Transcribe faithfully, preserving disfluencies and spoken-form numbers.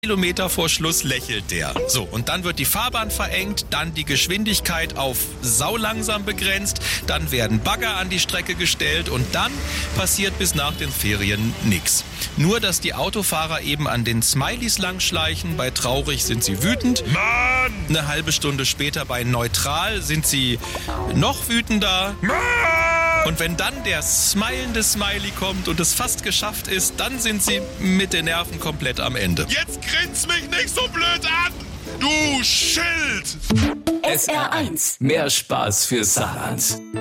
Kilometer vor Schluss lächelt der. So, und dann wird die Fahrbahn verengt, dann die Geschwindigkeit auf saulangsam begrenzt, dann werden Bagger an die Strecke gestellt und dann passiert bis nach den Ferien nix. Nur, dass die Autofahrer eben an den Smileys langschleichen, bei traurig sind sie wütend. Mann! Eine halbe Stunde später bei neutral sind sie noch wütender. Mann! Und wenn dann der smilende Smiley kommt und es fast geschafft ist, dann sind sie mit den Nerven komplett am Ende. Jetzt grinst mich nicht so blöd an, du Schild! S R eins. Mehr Spaß für Saarland.